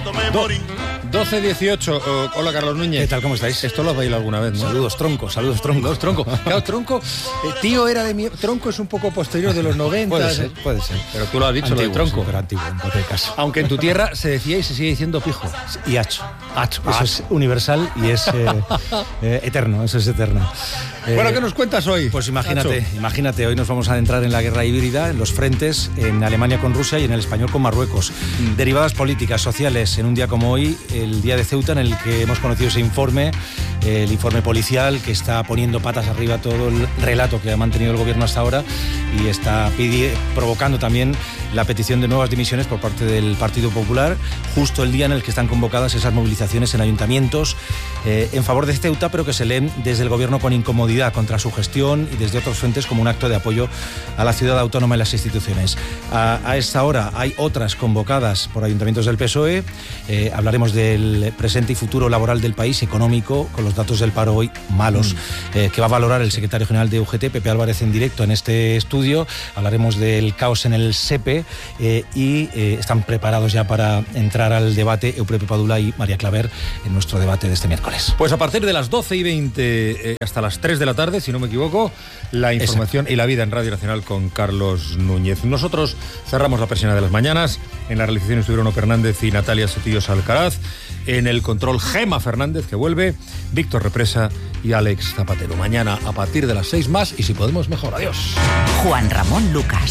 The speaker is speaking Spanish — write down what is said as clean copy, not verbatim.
12:18. Hola, Carlos Núñez. ¿Qué tal? ¿Cómo estáis? Esto lo has bailado alguna vez, ¿no? Saludos, tronco. Tronco. Claro, Tronco, tío era de mi... Tronco es un poco posterior de los 90. Puede ser. Pero tú lo has dicho, Antiguo, lo de Tronco. Sí, pero antiguo, en cualquier caso. Aunque en tu tierra se decía y se sigue diciendo pijo. Y hacho. Eso es universal y es eterno, eso es eterno. Bueno, ¿qué nos cuentas hoy? Pues imagínate, hoy nos vamos a adentrar en la guerra híbrida, en los frentes, en Alemania con Rusia y en el español con Marruecos. Derivadas políticas, sociales, en un día como hoy, el día de Ceuta, en el que hemos conocido ese informe, el informe policial que está poniendo patas arriba todo el relato que ha mantenido el gobierno hasta ahora y está provocando también la petición de nuevas dimisiones por parte del Partido Popular, justo el día en el que están convocadas esas movilizaciones en ayuntamientos en favor de Ceuta, pero que se leen desde el gobierno con incomodidad contra su gestión y desde otros frentes como un acto de apoyo a la ciudad autónoma y las instituciones. A esta hora hay otras convocadas por ayuntamientos del PSOE. Hablaremos del presente y futuro laboral del país, económico, con los datos del paro hoy malos, que va a valorar el secretario general de UGT, Pepe Álvarez, en directo en este estudio. Hablaremos del caos en el SEPE y están preparados ya para entrar al debate Euprepio Padula y María Claver en nuestro debate de este miércoles. Pues a partir de las 12:20 hasta las 3 de la tarde, si no me equivoco, la información y la vida en Radio Nacional con Carlos Núñez. Nosotros cerramos la persiana de las mañanas. En la realización estuvieron Ope Hernández y Natalia Setillos Alcaraz. En el control, Gema Fernández, que vuelve, Víctor Represa y Alex Zapatero. Mañana a partir de las 6 más y si podemos mejor. Adiós. Juan Ramón Lucas.